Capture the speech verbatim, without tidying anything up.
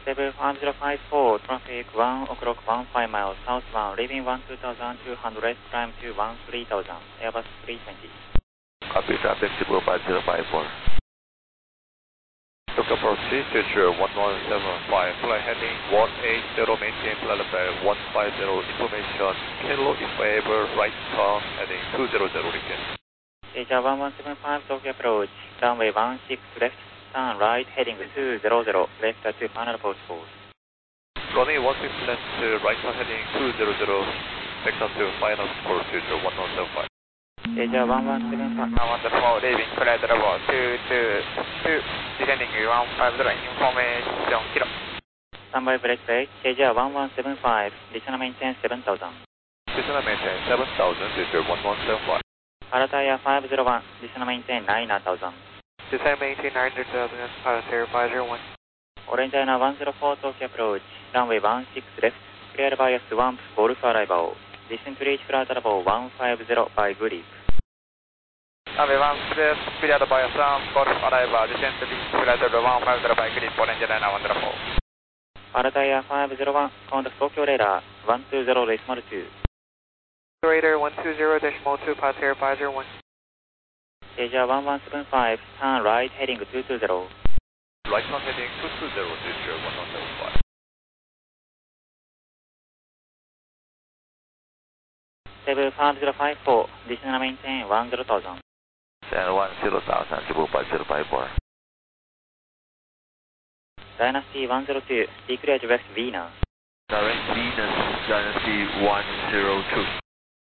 seven five zero five four, traffic one o'clock fifteen miles southbound, leaving one two thousand two hundred, climb to one three thousand, Airbus three twenty. Copy, traffic Cebu five zero five four. Look approach Future one one seven five, flight heading one eight zero, maintain flight level one five zero, information, Kilo in favor, right turn, heading two zero zero, begin. Asia one one seven five, Tokyo approach, runway one six left, turn right, heading two zero zero, left to final approach course. Runway one six left, right turn, heading two zero zero, back to final course, Future one one seven five. Asia one one seven five. Wonderful, leaving flight level two two two, descending one five zero, information, Kilo. Standby brake brake, Asia one one seven five, descend maintain seven thousand. Descend maintain seven thousand, Future one one seven five. Parataya five zero one, descend maintain nine thousand. Descend maintain nine thousand, Parataya five zero one. Orange China one zero four, Tokyo approach, runway one six left, clear by a swamp, Golf arrival. Descend to reach flight level one five zero by grip. Runway one six left, cleared by a swamp, Golf arrival. Descend to reach flight level one five zero by grip, Orange China one zero four. Parataya five zero one, contact Tokyo radar one two zero decimal two. Radar one two zero decimal two, Parataya five zero one. Asia one one seven five, turn right, heading two two zero. Right turn, heading two two zero, Future one one seven five. seven five zero five four, descend maintain one zero thousand. Descend one zero thousand, Cebu five zero five four. Dynasty one zero two, declared West Venus. Direct Venus, Dynasty one zero two.